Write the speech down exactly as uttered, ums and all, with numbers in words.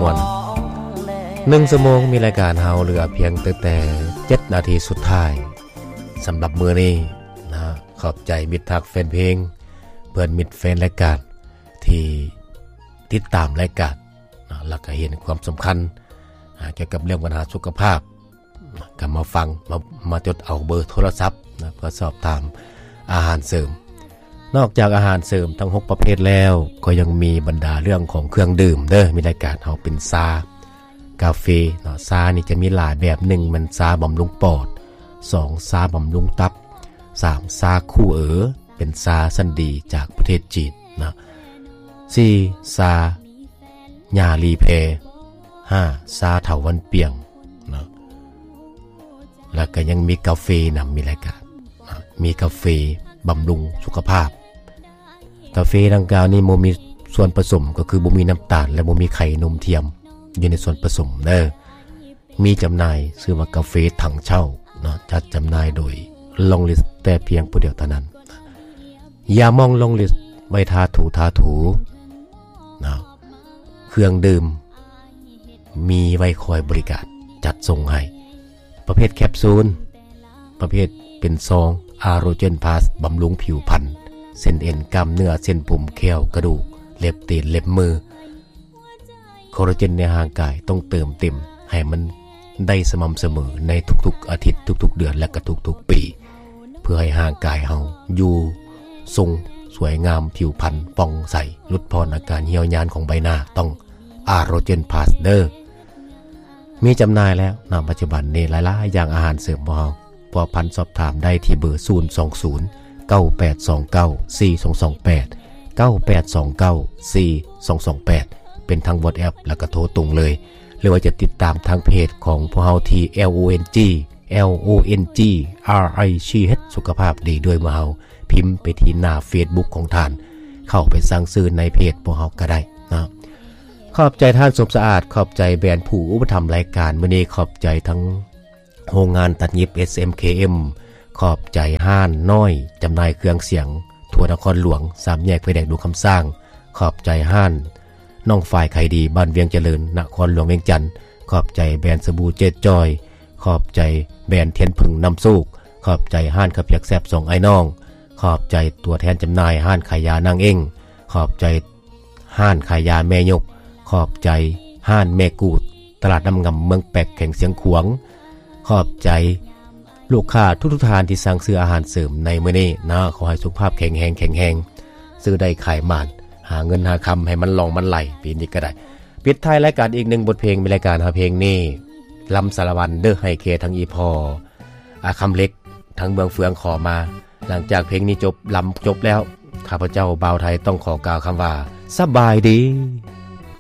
ม่วนหนึ่งชั่วโมงมีรายการเฮาเหลือเพียงแต่แต่เจ็ดนาทีสุดท้ายสำหรับมื้อนี้นะขอบใจมิตรทักแฟนเพลงเพื่อนมิตรแฟนรายการที่ติดตามรายการนะแล้วก็เห็นความสำคัญเกี่ยวกับเรื่องปัญหาสุขภาพก็มาฟังมามาจดเอาเบอร์โทรศัพท์นะเพื่อสอบถามอาหารเสริมนอกจากอาหารเสริมทั้งหกประเภทแล้วก็ยังมีบรรดาเรื่องของเครื่องดื่มเด้อมีรายการเฮาเป็นซากาแฟเนาะซานี่จะมีหลายแบบหนึ่งมันซาบำรุงปอดสองซาบำรุงตับสามซาคู่เอ๋อเป็นซาสันดีจากประเทศจีนนะสี่ซาญาลีเพห้าซาเถาวันเปียงนะแล้วก็ยังมีกาแฟนำมีรายการนะมีกาแฟบำรุงสุขภาพกาแฟดังกล่าวนี้บ่มีส่วนผสมก็คือบ่มีน้ำตาลและบ่มีไข่นมเทียมอยู่ในส่วนผสมเด้อมีจำหน่ายชื่อว่ากาแฟถังเช่าเนาะจัดจำหน่ายโดยลองลิสแต่เพียงผู้เดียวเท่านั้นอย่ามองลองลิสไว้ทาถูทาถูนะเครื่องดื่มมีไว้คอยบริการจัดส่งให้ประเภทแคปซูลประเภทเป็นซองอาโรเจนพาสบำรุงผิวพรรณเส้นเอ็นกล้ามเนื้อเส้นผมแขวกระดูกเล็บตีนเล็บมือคอลลาเจนในร่างกายต้องเติมเต็มให้มันได้สม่ำเสมอในทุกๆอาทิตย์ทุกๆเดือนและก็ทุกๆปีเพื่อให้ร่างกายเฮาอยู่ทรงสวยงามผิวพรรณป่องใสลดพรอาการเหี่ยวยานของใบหน้าต้องอาโรเจนพาสเดอร์มีจำหน่ายแล้วณปัจจุบันนี้หลายๆอย่างอาหารเสริมบ่พอพันสอบถามได้ที่เบอร์ศูนย์ สอง ศูนย์ เก้า แปด สอง เก้า สี่ สอง สอง แปด เก้า แปด สอง เก้า สี่ สอง สอง แปดเป็นทาง WhatsApp แล้วก็โทรตรงเลยหรือว่าจะติดตามทางเพจของพวกเฮาที่ L O N G L O N G R I C H สุขภาพดีด้วยมาเฮาพิมพ์ไปที่หน้า Facebook ของท่านเข้าไปสั่งซื้อในเพจพวกเฮาก็ได้นะขอบใจท่านสมสะอาดขอบใจแบรนด์ผู้อุปถัมภ์รายการมื้อนี้ขอบใจทั้งโรงงานตัดเย็บ เอส เอ็ม เค เอ็ม ขอบใจห้านน้อยจำหน่ายเครื่องเสียงทั่วนครหลวงสามแยกไฟแดงดูคำสร้างขอบใจห้านน้องฝ่ายไข่ดีบ้านเวียงเจริญนครหลวงเวียงจันทน์ขอบใจแบรนด์สบู่เจ็ดจอยขอบใจแบรนด์เทียนผึ่งน้ำสูกขอบใจห้านข้าวเปียกแซ่บสองไอ้น้องขอบใจตัวแทนจำหน่ายห้านขายยานางเอ็งขอบใจห้านขายยาแม่ยกขอบใจห้านแม่กูดตลาดน้ำงำเมืองแปกแข่งเสียงขวงขอบใจลูกค้าทุกๆทานที่สั่งซื้ออาหารเสริมในมื้อนี้นะขอให้สุขภาพแข็งแรงแข็งแรงซื้อได้ขายหมานหาเงินหาคำให้มันลองมันไหลปีนี้ก็ได้ปิดท้ายรายการอีกหนึ่งบทเพลงเป็นรายการหาเพลงนี้ลำสารวันเด้อให้เคทั้งอีพออาคำเล็กทั้งเมืองเฟืองขอมาหลังจากเพลงนี้จบลำจบแล้วข้าพเจ้าบ่าวไทยต้องขอกล่าวคำว่าสบายดี